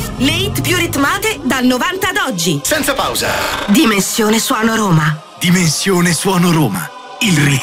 Le hit più ritmate dal 90 ad oggi. Senza pausa. Dimensione Suono Roma. Dimensione Suono Roma. Il ritmo